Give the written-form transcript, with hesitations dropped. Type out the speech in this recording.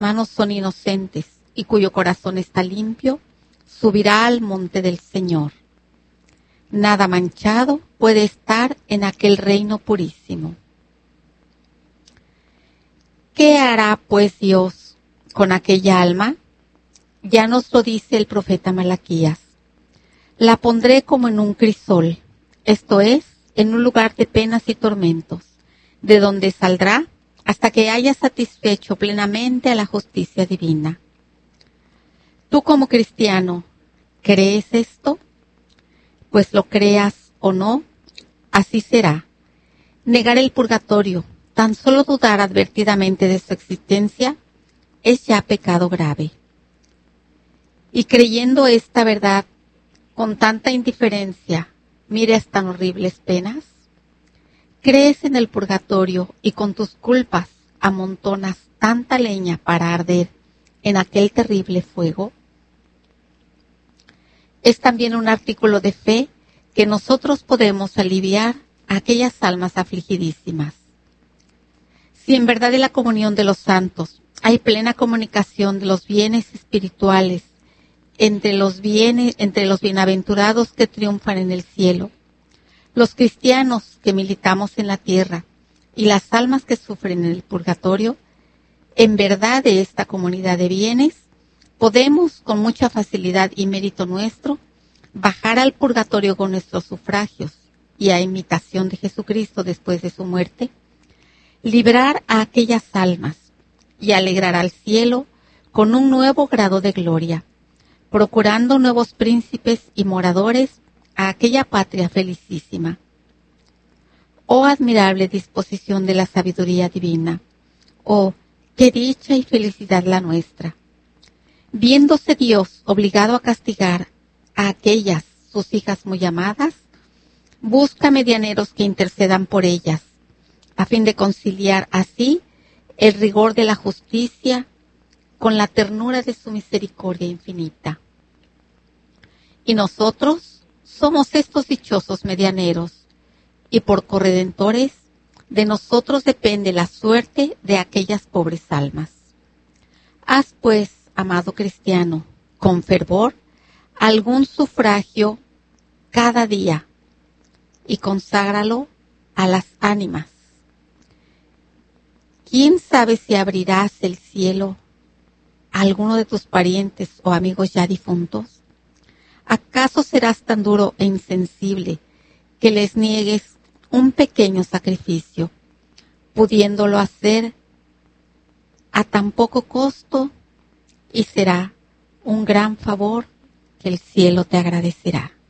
manos son inocentes y cuyo corazón está limpio, subirá al monte del Señor. Nada manchado puede estar en aquel reino purísimo. ¿Qué hará pues Dios con aquella alma? Ya nos lo dice el profeta Malaquías. La pondré como en un crisol, esto es, en un lugar de penas y tormentos, de donde saldrá hasta que haya satisfecho plenamente a la justicia divina. Tú como cristiano, ¿crees esto? Pues lo creas o no, así será. Negar el purgatorio, tan solo dudar advertidamente de su existencia, es ya pecado grave. Y creyendo esta verdad, con tanta indiferencia, miras tan horribles penas. ¿Crees en el purgatorio y con tus culpas amontonas tanta leña para arder en aquel terrible fuego? Es también un artículo de fe que nosotros podemos aliviar a aquellas almas afligidísimas. Si en verdad en la comunión de los santos hay plena comunicación de los bienes espirituales entre los bienaventurados que triunfan en el cielo, los cristianos que militamos en la tierra y las almas que sufren en el purgatorio, en verdad de esta comunidad de bienes, podemos con mucha facilidad y mérito nuestro bajar al purgatorio con nuestros sufragios y a imitación de Jesucristo después de su muerte, librar a aquellas almas y alegrar al cielo con un nuevo grado de gloria, procurando nuevos príncipes y moradores a aquella patria felicísima. Oh admirable disposición de la sabiduría divina, oh qué dicha y felicidad la nuestra. Viéndose Dios obligado a castigar a aquellas sus hijas muy amadas, busca medianeros que intercedan por ellas, a fin de conciliar así el rigor de la justicia con la ternura de su misericordia infinita. Y nosotros somos estos dichosos medianeros, y por corredentores de nosotros depende la suerte de aquellas pobres almas. Haz pues, amado cristiano, con fervor, algún sufragio cada día y conságralo a las ánimas. ¿Quién sabe si abrirás el cielo a alguno de tus parientes o amigos ya difuntos? ¿Acaso serás tan duro e insensible que les niegues un pequeño sacrificio, pudiéndolo hacer a tan poco costo, y será un gran favor que el cielo te agradecerá?